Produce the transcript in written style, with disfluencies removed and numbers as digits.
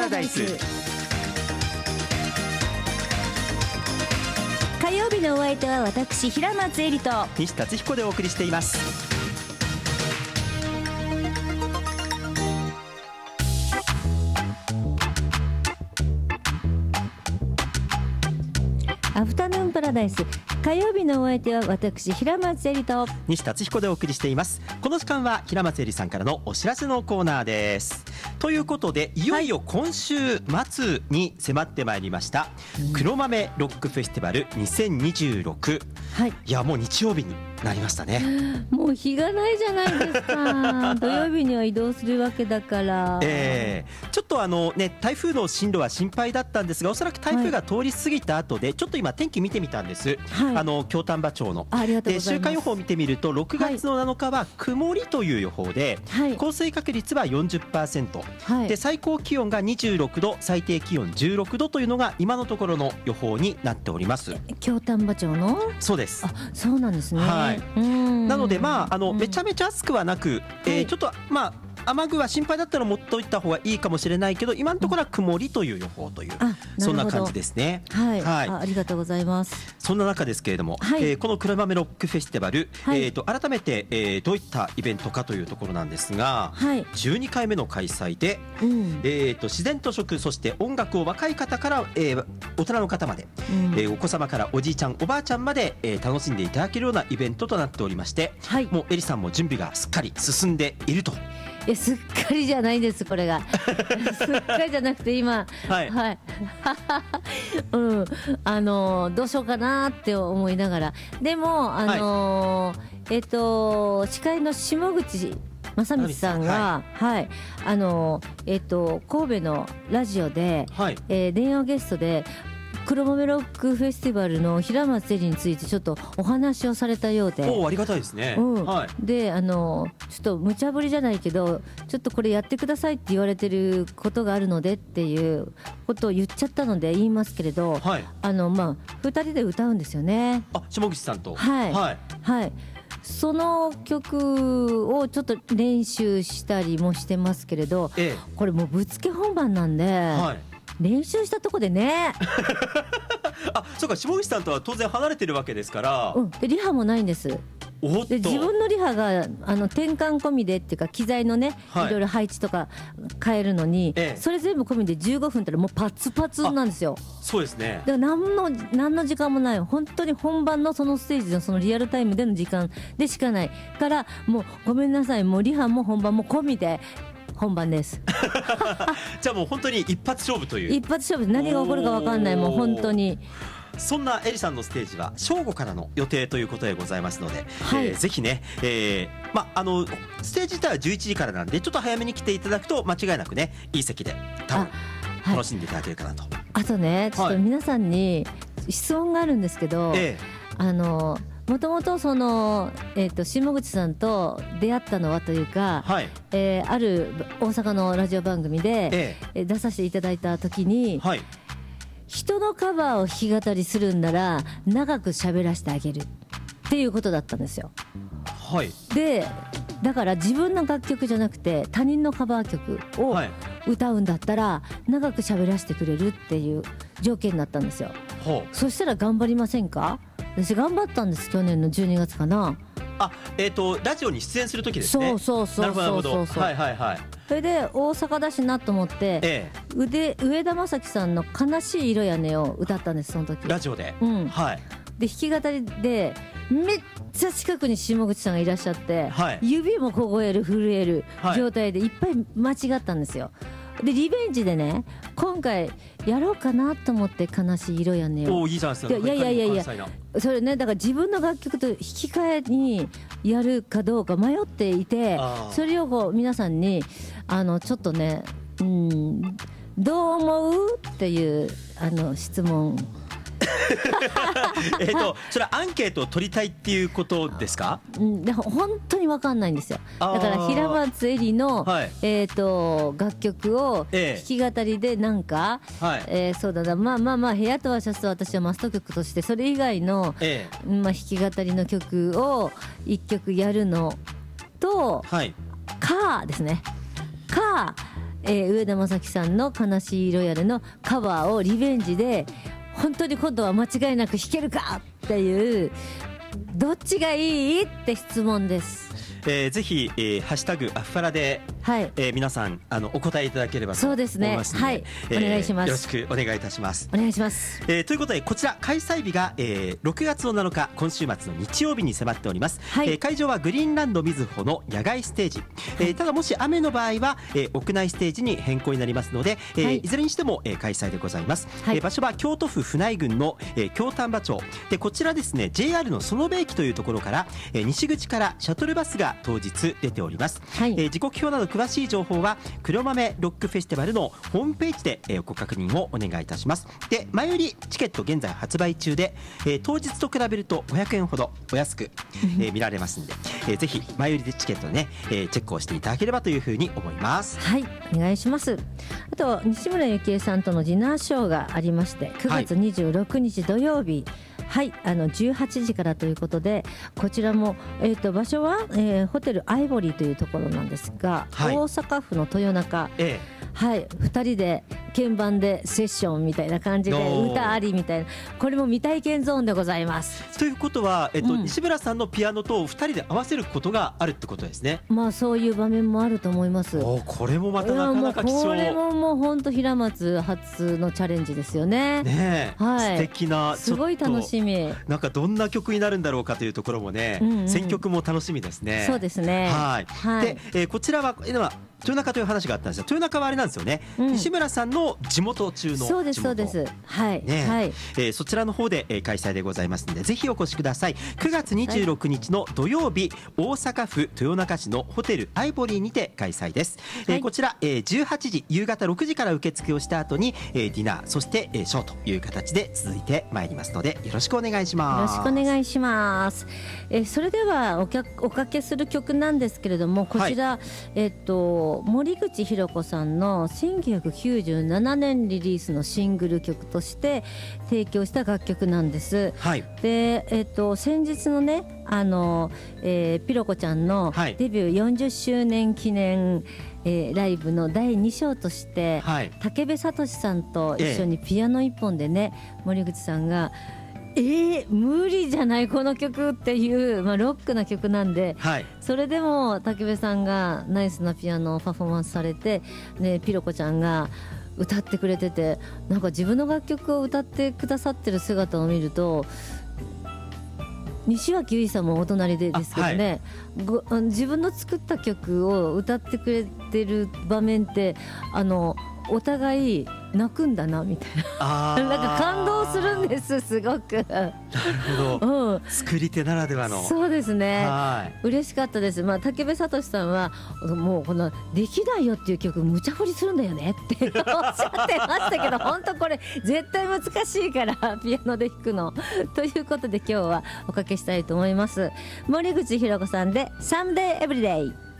ラダイス。 火曜日のお相手は私平松絵里と西達彦でお送りしています。 アフタヌーンパラダイス。火曜日のお相手は私平松絵里と西達彦でお送りしています。この時間は平松絵里さんからのお知らせのコーナーです。ということでいよいよ今週末に迫ってまいりました、黒豆ロックフェスティバル2026、 はい、 いやもう日曜日になりましたね。 もう日がないじゃないですか土曜日には移動するわけだから、 ちょっと台風の進路は心配だったんですが、おそらく台風が通り過ぎた後で、ちょっと今天気見てみたんです、京丹波町の。で週間予報を見てみると6月の7日は曇りという予報で、降水確率は 40%、で最高気温が26度最低気温16度というのが今のところの予報になっております。 京丹波町の？そうです。あ、そうなんですね。 なのでめちゃめちゃ暑くはなく、ちょっと雨具は心配だったら持っといた方がいいかもしれないけど、今のところは曇りという予報という、そんな感じですね。 ありがとうございます。 そんな中ですけれども、この黒豆ロックフェスティバル、改めて、どういったイベントかというところなんですが、12回目の開催で、自然と食、そして音楽を若い方から、大人の方まで、お子様からおじいちゃんおばあちゃんまで、楽しんでいただけるようなイベントとなっておりまして、もうエリさんも準備がすっかり進んでいると。 すっかりじゃないです。これがすっかりじゃなくて今どうしようかなって思いながら、でも司会の下口正道さんが、神戸のラジオで、電話ゲストで黒豆ロックフェスティバルの平松絵里についてちょっとお話をされたようで、 ありがたいですね。 でちょっと無茶ぶりじゃないけど、ちょっとこれやってくださいって言われてることがあるのでっていうことを言っちゃったので言いますけれど、2人で歌うんですよね。 下口さんと。 その曲をちょっと練習したりもしてますけれど、これもうぶっつけ本番なんで、練習したとこでねそうか、下口さんとは当然離れてるわけですから、 でリハもないんです。で自分のリハが転換込みでっていうか、機材のね、いろいろ配置とか変えるのに、それ全部込みで15分ってもうパツパツなんですよ。 そうですね。 だから何の時間もない、本当に本番のそのステージのそのリアルタイムでの時間でしかないから、もうごめんなさい、もうリハも本番も込みで本番ですじゃあもう本当に一発勝負という。 一発勝負、何が起こるか分かんない。もう本当にそんなエリさんのステージは正午からの予定ということでございますので、ぜひね、ステージ自体は11時からなんで、ちょっと早めに来ていただくと間違いなくね、いい席で多分楽しんでいただけるかなと。 あとね、ちょっと皆さんに質問があるんですけど、もともと下口さんと出会ったのはというか、ある大阪のラジオ番組で、出させていただいた時に、人のカバーを弾き語りするんなら長く喋らせてあげるっていうことだったんですよ。でだから自分の楽曲じゃなくて他人のカバー曲を歌うんだったら長く喋らせてくれるっていう条件になったんですよ。そしたら頑張りませんか？私頑張ったんです。去年の12月かな。 ラジオに出演する時ですね。 そう。それで大阪だしなと思って、上田正樹さんの悲しい色やねを歌ったんです、その時ラジオで。 で弾き語りでめっちゃ近くに下口さんがいらっしゃって、指も凍える震える状態でいっぱい間違ったんですよ。でリベンジでね、今回やろうかなと思って、悲しい色やねを。 いいじゃないですか。 いやそれね、だから自分の楽曲と引き換えにやるかどうか迷っていて、それを皆さんにちょっとね、どう思うっていう質問それはアンケートを取りたいっていうことですか？ で本当に分かんないんですよ。だから平松絵里の、楽曲を弾き語りでなんか、そうだな、部屋とはシャツと私はマスト曲として、それ以外の、弾き語りの曲を1曲やるのと、かですね。か上田正樹さんの悲しいロイヤルのカバーをリベンジで本当に今度は間違いなく弾けるかっていう、どっちがいいって質問です。 ぜひ、ハッシュタグアファラで、はい、皆さんお答えいただければと思いますので、 そうですね、はい、お願いします。 よろしくお願いいたします。 お願いします。 ということでこちら開催日が、6月の7日今週末の日曜日に迫っております、はい。会場はグリーンランドみずほの野外ステージ、ただもし雨の場合は、屋内ステージに変更になりますので、いずれにしても、開催でございます、はい。場所は京都府府内郡の、京丹波町で、こちらですね JR の園部駅というところから、西口からシャトルバスが当日出ております、はい。時刻表など詳しい情報は黒豆ロックフェスティバルのホームページで、ご確認をお願いいたします。で、前売りチケット現在発売中で、当日と比べると500円ほどお安く、見られますので、ぜひ前売りでチケットね、チェックをしていただければというふうに思います。 はい、お願いします。あと西村由紀恵さんとのディナーショーがありまして、9月26日土曜日、はい、18時からということで、こちらも、場所は、ホテルアイボリーというところなんですが、はい、大阪府の豊中、はい、2人で鍵盤でセッションみたいな感じで歌ありみたいな、これも未体験ゾーンでございます。 ということは、西村さんのピアノと2人で合わせることがあるってことですね。 まあそういう場面もあると思います。 これもまたなかなか貴重。 これももう本当平松初のチャレンジですよね。 ねえ、はい、素敵な、 すごい楽しみ。 なんかどんな曲になるんだろうかというところもね、選曲も楽しみですね。 そうですね。 はい。はい、で、こちらは今豊中という話があったんですが、豊中はあれなんですよね、西村さんの地元中の地元。 そうですそうです、はいね、 はい。 そちらの方で、開催でございますので、ぜひお越しください。9月26日の土曜日、大阪府豊中市のホテルアイボリーにて開催です、はい。こちら、18時夕方6時から受付をした後に、ディナーそして、ショーという形で続いてまいりますので、よろしくお願いします。 よろしくお願いします。それではおかけする曲なんですけれども、こちら、はい、森口博子さんの1997年リリースのシングル曲として提供した楽曲なんです、はい。で、先日のね、ピロコちゃんのデビュー40周年記念、ライブの第2章として、はい、武部聡さんと一緒にピアノ一本でね、森口さんが無理じゃないこの曲っていう、ロックな曲なんで、はい、それでも武部さんがナイスなピアノをパフォーマンスされて、ね、ピロコちゃんが歌ってくれてて、なんか自分の楽曲を歌ってくださってる姿を見ると、西脇由衣さんもお隣ですけどね、はい、自分の作った曲を歌ってくれてる場面ってお互い泣くんだなみたいななんか感動するんです、すごく。 なるほど、作り手ならではの。 そうですね、はい、嬉しかったです。武部聡さんはもうこのできないよっていう曲無茶振りするんだよねっておっしゃってましたけど本当これ絶対難しいからピアノで弾くのということで、今日はおかけしたいと思います。森口博子さんで Someday Everyday。